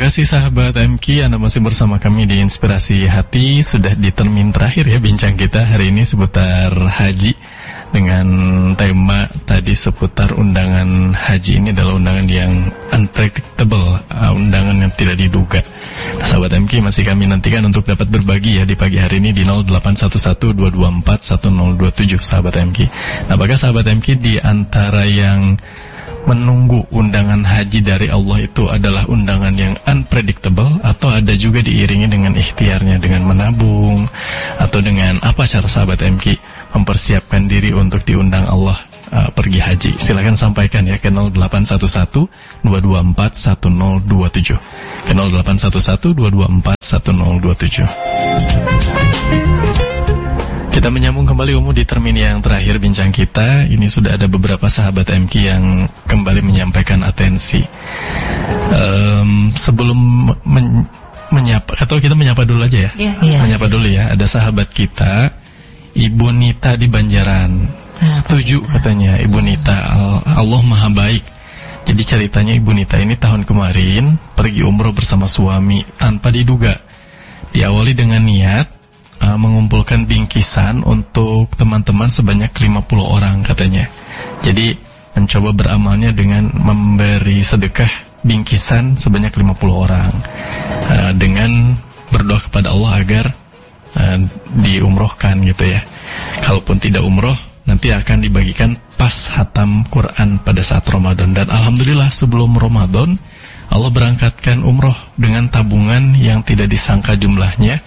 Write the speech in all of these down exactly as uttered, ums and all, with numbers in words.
kasih sahabat M Q, Anda masih bersama kami di Inspirasi Hati. Sudah di termin terakhir ya bincang kita hari ini seputar haji, dengan tema tadi seputar undangan haji. Ini adalah undangan yang unpredictable, uh, undangan yang tidak diduga. Nah, sahabat M Q, masih kami nantikan untuk dapat berbagi ya di pagi hari ini di nol delapan satu satu dua dua empat satu nol dua tujuh sahabat M Q. Nah, apakah sahabat M Q di antara yang menunggu undangan haji dari Allah itu adalah undangan yang unpredictable, atau ada juga diiringi dengan ikhtiarnya, dengan menabung, atau dengan apa cara sahabat M Q mempersiapkan diri untuk diundang Allah uh, pergi haji? Silakan sampaikan ya ke nol delapan satu satu dua dua empat satu nol dua tujuh, ke nol delapan satu satu dua dua empat satu nol dua tujuh. Kita menyambung kembali Umu di termin yang terakhir bincang kita. Ini sudah ada beberapa sahabat M Q yang kembali menyampaikan atensi. Um, sebelum men menyapa, atau kita menyapa dulu aja ya? Yeah, yeah. Menyapa dulu ya. Ada sahabat kita, Ibu Nita di Banjaran. Setuju katanya Ibu Nita, Allah Maha Baik. Jadi ceritanya Ibu Nita ini tahun kemarin pergi umroh bersama suami tanpa diduga. Diawali dengan niat Uh, mengumpulkan bingkisan untuk teman-teman sebanyak lima puluh orang katanya. Jadi mencoba beramalnya dengan memberi sedekah bingkisan sebanyak lima puluh orang, uh, dengan berdoa kepada Allah agar uh, diumrohkan gitu ya. Kalaupun tidak umroh, nanti akan dibagikan pas hatam Quran pada saat Ramadan. Dan alhamdulillah sebelum Ramadan Allah berangkatkan umroh dengan tabungan yang tidak disangka jumlahnya,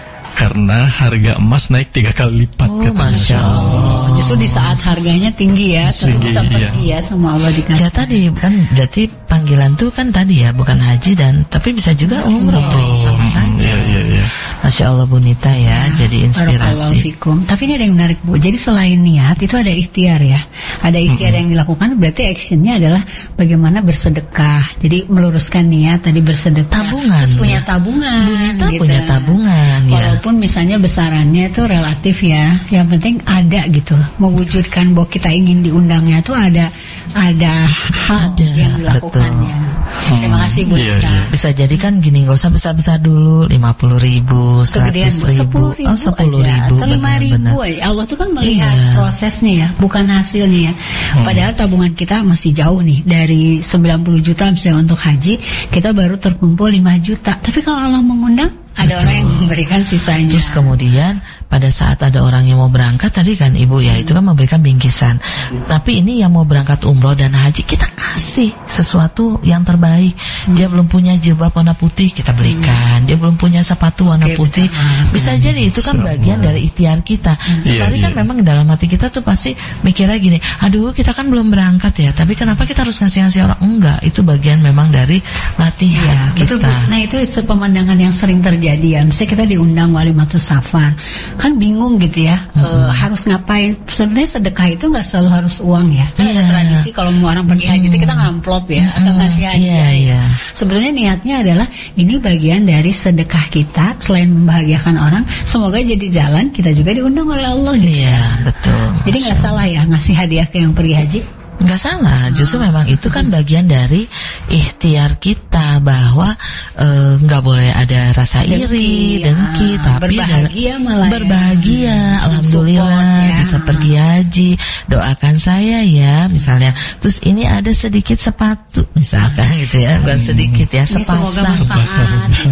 karena harga emas naik tiga kali lipat. Oh, Masya Allah. Justru di saat harganya tinggi ya, terus bisa pergi ya sama Allah dikasih. Ya tadi kan, jadi panggilan tuh kan tadi ya, bukan haji dan tapi bisa juga umroh, oh, sama saja. Ya, ya, ya. Masya Allah Bu Nita ya, nah, jadi inspirasi. Tapi ini ada yang menarik Bu. Jadi selain niat itu ada ikhtiar ya. Ada ikhtiar mm-hmm. yang dilakukan, berarti actionnya adalah bagaimana bersedekah. Jadi meluruskan niat tadi bersedekah. Tabungan. Terus punya tabungan. Bu Nita gitu. punya tabungan. Walaupun ya. misalnya besarannya itu relatif ya, yang penting ada gitu, mewujudkan bahwa kita ingin diundangnya itu ada ada hal ada, yang dilakukannya. Betul. Terima kasih Bu iya, Nita. iya. Bisa jadi kan gini, gak usah besar-besar dulu, lima puluh ribu, seratus ribu, ribu, oh sepuluh ribu, atau lima ribu. Allah tuh kan melihat iya. prosesnya ya, bukan hasilnya ya. Hmm. Padahal tabungan kita masih jauh nih dari sembilan puluh juta misalnya untuk haji, kita baru terkumpul lima juta. Tapi kalau Allah mengundang, ada betul. Orang yang memberikan sisanya. Terus kemudian pada saat ada orang yang mau berangkat tadi kan Ibu ya, hmm. itu kan memberikan bingkisan. Tapi ini yang mau berangkat umroh dan haji, kita kasih sesuatu yang terbaik. hmm. Dia belum punya jilbab warna putih, kita belikan. hmm. Dia belum punya sepatu warna okay, putih, betul. Bisa hmm. jadi itu kan so, bagian wow. dari ikhtiar kita. hmm. Sebenarnya yeah, kan yeah. memang dalam hati kita tuh pasti mikirnya gini, aduh kita kan belum berangkat ya, tapi kenapa kita harus ngasih-ngasih orang? Enggak, itu bagian memang dari latihan ya, kita. Betul, nah itu pemandangan yang sering terjadi ya. Misalnya kita diundang Walimatus Safar, kan bingung gitu ya, hmm. e, harus ngapain. Sebenarnya sedekah itu nggak selalu harus uang ya. Kan yeah. ada tradisi kalau mau orang pergi haji itu kita ngamplop ya, hmm. atau ngasih hadiah. Yeah, yeah. Sebetulnya niatnya adalah ini bagian dari sedekah kita, selain membahagiakan orang, semoga jadi jalan kita juga diundang oleh Allah. Iya gitu. Yeah, betul. Jadi nggak salah ya ngasih hadiah ke yang pergi haji. Nggak salah, justru memang itu kan bagian dari ikhtiar kita bahwa e, nggak boleh ada rasa iri, dengki, dengki ya. Tapi berbahagia malah berbahagia, ya. Alhamdulillah ya. Bisa pergi haji, doakan saya ya, misalnya. Terus ini ada sedikit sepatu, misalkan gitu ya, bukan sedikit ya, sepasang. sepasang.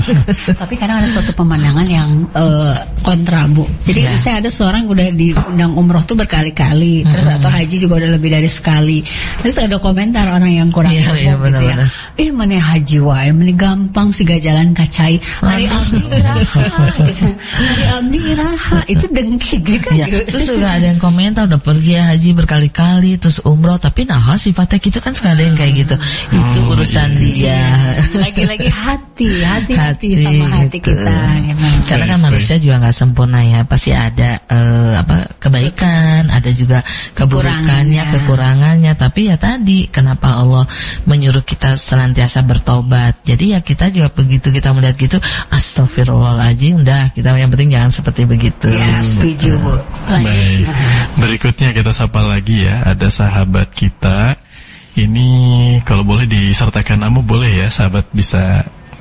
Tapi kadang ada suatu pemandangan yang e, kontra Bu. Jadi ya. Saya ada seorang udah diundang umroh tuh berkali-kali, terus hmm. atau haji juga udah lebih dari sekali. Terus ada komentar orang yang kurang iya, iya, gitu ya. Eh mana haji wae, mana gampang siga jalan kacai. Hari abdi iraha gitu. Hari abdi iraha itu dengki gitu kan. Ya, terus juga ada yang komentar udah pergi haji berkali-kali terus umroh tapi nah sifatnya gitu kan, suka ada yang kayak gitu. Itu oh, urusan iya. dia. Lagi-lagi hati, hati-hati sama hati gitu. Kita gitu. Karena kan manusia juga nggak sempurna ya, pasti ada uh, apa kebaikan, ada juga keburukannya, kekurangannya. Tapi ya tadi kenapa Allah menyuruh kita senantiasa bertobat. Jadi ya kita juga begitu kita melihat gitu, astagfirullahaladzim, udah kita yang penting jangan seperti begitu. Ya setuju Bu. Baik, berikutnya kita sapa lagi ya. Ada sahabat kita ini, kalau boleh disertakan nama boleh ya, sahabat bisa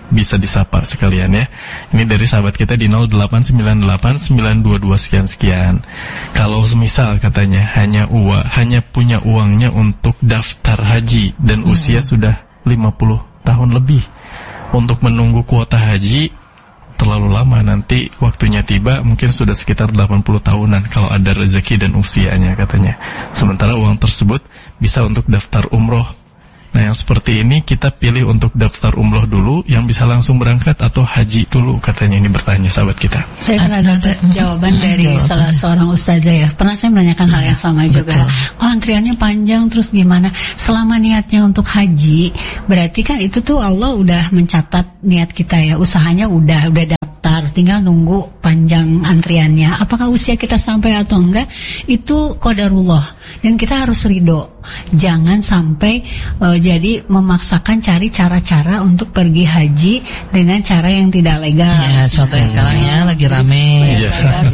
bisa disapa sekalian ya. Ini dari sahabat kita di nol delapan sembilan delapan sembilan dua dua sekian sekian. Kalau misal katanya hanya uang, hanya punya uangnya untuk daftar haji dan hmm. usia sudah lima puluh tahun lebih, untuk menunggu kuota haji terlalu lama, nanti waktunya tiba mungkin sudah sekitar delapan puluh tahunan kalau ada rezeki dan usianya katanya. Sementara uang tersebut bisa untuk daftar umroh. Nah yang seperti ini kita pilih untuk daftar umroh dulu, yang bisa langsung berangkat, atau haji dulu katanya. Ini bertanya sahabat kita. Saya pernah dapat jawaban dari jawaban. salah seorang ustazah ya. Pernah saya menanyakan hal yang sama juga. Oh antriannya panjang, terus gimana? Selama niatnya untuk haji, berarti kan itu tuh Allah udah mencatat niat kita ya. Usahanya udah udah daftar, tinggal nunggu panjang antriannya. Apakah usia kita sampai atau enggak, itu qadarullah, dan kita harus ridho. Jangan sampai uh, jadi memaksakan cari cara-cara untuk pergi haji dengan cara yang tidak legal. Ya, contohnya sekarang ya lagi rame. Ya,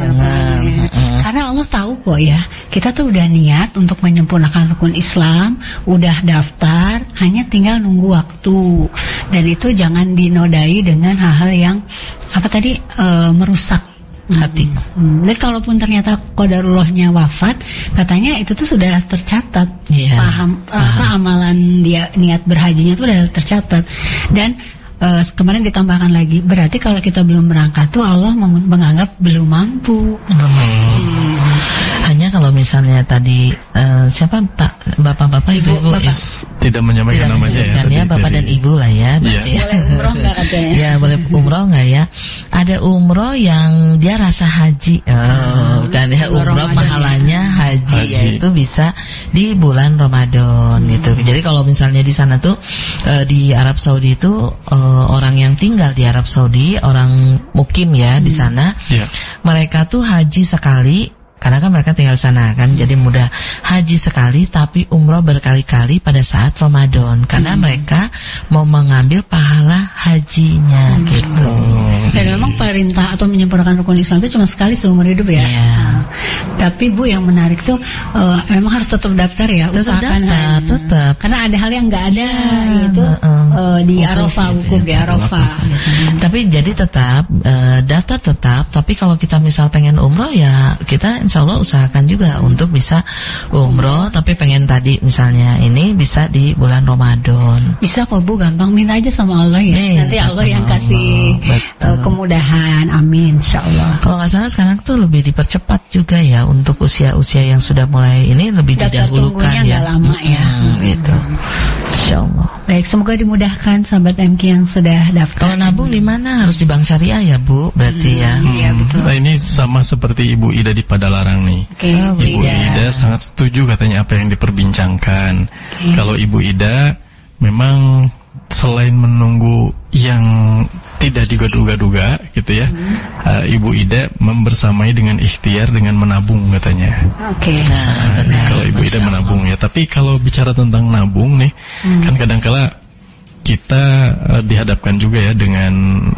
ya. Karena Allah tahu kok ya, kita tuh udah niat untuk menyempurnakan rukun Islam, udah daftar, hanya tinggal nunggu waktu. Dan itu jangan dinodai dengan hal-hal yang apa tadi uh, merusak hati. Hmm. Dan kalaupun ternyata qadarullahnya wafat, katanya itu tuh sudah tercatat. Yeah. Paham, Paham apa amalan dia niat berhajinya tuh udah tercatat. Dan uh, kemarin ditambahkan lagi, berarti kalau kita belum berangkat tuh Allah meng- menganggap belum mampu. Hmm. Hmm. Hanya kalau misalnya tadi uh, siapa Pak, bapak-bapak, ibu-ibu Bapak. tidak menyampaikan namanya ya, ya bapak dan ibu lah ya, berarti ya. Boleh umroh nggak katanya? Ya boleh umroh nggak ya? Ada umroh yang dia rasa haji, oh, kan ya umroh pahalanya ya. haji, haji, yaitu bisa di bulan Ramadan hmm. gitu. Jadi kalau misalnya di sana tuh uh, di Arab Saudi itu uh, orang yang tinggal di Arab Saudi, orang mukim ya hmm. di sana, yeah. mereka tuh haji sekali. Karena kan mereka tinggal sana kan, jadi mudah haji sekali tapi umroh berkali-kali pada saat Ramadan, karena hmm. mereka mau mengambil pahala hajinya hmm. gitu. Dan memang perintah atau menyempurnakan rukun Islam itu cuma sekali seumur hidup ya. Yeah. Nah, tapi Bu yang menarik tuh uh, memang harus tetap daftar ya, tetap usahakan daftar, tetap. Karena ada hal yang nggak ada yeah. yaitu uh, uh, di Arafah, gitu, wukuf ya. di Arafah. Gitu. Tapi jadi tetap uh, daftar tetap, tapi kalau kita misal pengen umroh ya kita insya Allah usahakan juga untuk bisa umroh, tapi pengen tadi misalnya ini bisa di bulan Ramadan. Bisa kok Bu, gampang, minta aja sama Allah ya. Minta nanti Allah yang kasih uh, kemudahan, amin insyaallah. Kalau nggak salah sekarang tuh lebih dipercepat juga ya untuk usia-usia yang sudah mulai ini lebih daftar didahulukan ya. Lama ya. Hmm, gitu. Insyaallah. Baik, semoga dimudahkan sahabat M K yang sudah daftar. Kalau nabung di mana? Harus di bank syariah ya Bu, berarti hmm, ya. Iya hmm. betul. Nah, ini sama seperti Ibu Ida di Padalarang nih. Okay, oh, Ibu Ida. Ida sangat setuju katanya apa yang diperbincangkan. Okay. Kalau Ibu Ida memang selain menunggu yang tidak digaduga-duga gitu ya, hmm. uh, Ibu Ida membersamai dengan ikhtiar dengan menabung katanya. Oke. Okay. Nah, nah, kalau Ibu Ida menabung ya. Tapi kalau bicara tentang nabung nih, hmm. kan kadang-kala kita uh, dihadapkan juga ya dengan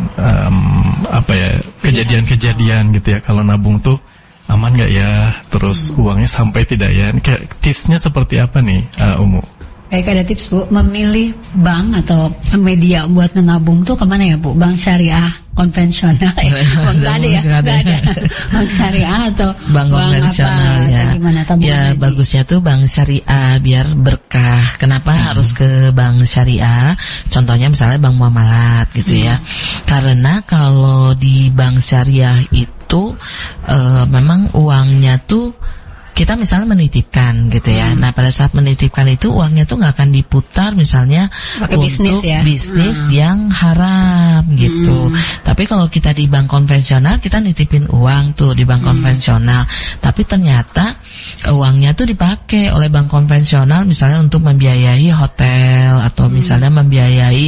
um, apa ya kejadian-kejadian gitu ya. Kalau nabung tuh aman nggak ya? Terus hmm. uangnya sampai tidak ya? Kayak tipsnya seperti apa nih, uh, Umu? Baik, ada tips Bu, memilih bank atau media buat menabung tuh kemana ya Bu? Bank syariah konvensional ya? Nggak ada ya? Nggak ada. Bank syariah atau bank konvensional apa, ya? Gimana, ya haji? Bagusnya tuh bank syariah biar berkah. Kenapa hmm. harus ke bank syariah? Contohnya misalnya bank muamalat gitu hmm. ya. Karena kalau di bank syariah itu uh, memang uangnya tuh kita misalnya menitipkan gitu ya. Hmm. Nah pada saat menitipkan itu uangnya tuh nggak akan diputar misalnya Pake untuk bisnis, ya? bisnis hmm. yang haram gitu. Hmm. Tapi kalau kita di bank konvensional kita nitipin uang tuh di bank hmm. konvensional. Tapi ternyata uangnya tuh dipakai oleh bank konvensional misalnya untuk membiayai hotel atau hmm. misalnya membiayai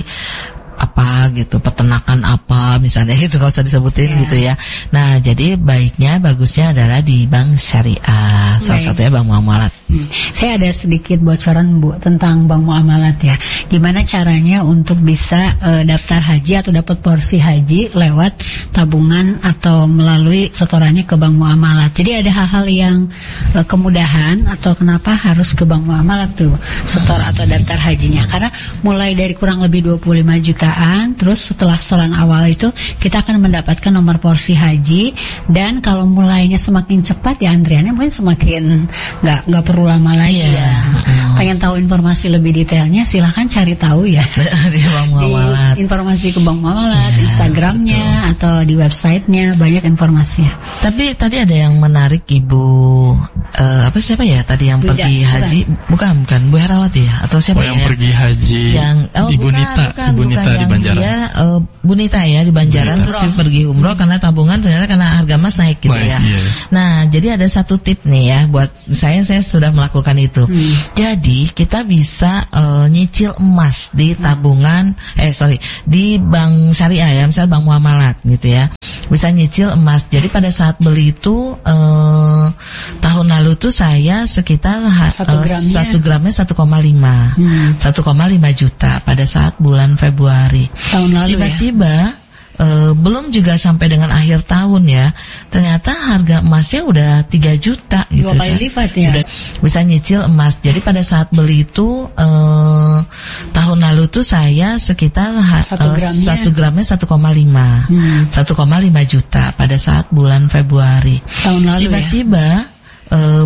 apa gitu, peternakan apa misalnya gitu, kalau usah disebutin yeah. gitu ya. Nah jadi baiknya bagusnya adalah di bank syariah, salah Baik. satunya bank muamalat. Hmm. Saya ada sedikit bocoran Bu tentang bank muamalat ya. Gimana caranya untuk bisa uh, daftar haji atau dapat porsi haji lewat tabungan atau melalui setorannya ke bank muamalat. Jadi ada hal-hal yang uh, kemudahan atau kenapa harus ke bank muamalat tuh setor atau daftar hajinya. Karena mulai dari kurang lebih dua puluh lima jutaan, terus setelah setoran awal itu kita akan mendapatkan nomor porsi haji, dan kalau mulainya semakin cepat ya antriannya mungkin semakin nggak nggak perlu lama lagi Iya. ya. Mm. Pengen tahu informasi lebih detailnya silahkan cari tahu ya Di bank muamalat. di informasi ke bank muamalat, Iya, Instagramnya betul. atau di websitenya banyak informasinya. Tapi tadi ada yang menarik Ibu eh, apa siapa ya tadi yang Tidak, pergi bukan. haji, bukan bukan Bu Herawati ya atau siapa Oh, yang ya? pergi haji Yang oh, Ibu bukan, Nita, bukan, Ibu bukan, Nita di yang Banjaran. Dia, eh, Bu Nita ya di Banjaran, Bu Nita. terus dia pergi umroh karena tabungan ternyata karena harga emas naik gitu Naik, ya. iya. Nah, jadi ada satu tip nih ya buat saya, saya sudah melakukan itu. Hmm. Jadi kita bisa eh, nyicil emas di tabungan, eh sorry di bank syariah ya, misalnya bank muamalat gitu ya. Bisa nyicil emas. Jadi pada saat beli itu eh, tahun lalu tuh saya sekitar ha- Satu eh, gramnya? satu gramnya satu koma lima Hmm. satu koma lima juta pada saat bulan Februari. Tahun lalu ya. Tiba-tiba eh, belum juga sampai dengan akhir tahun ya, ternyata harga emasnya udah tiga juta gitu Dua kali kan. lipat ya. Udah bisa nyicil emas. Jadi pada saat beli itu eh, tahun lalu tuh saya sekitar ha- Satu eh, gramnya? satu gramnya satu koma lima Hmm. satu koma lima juta pada saat bulan Februari. Tahun lalu ya. Tiba-tiba eh,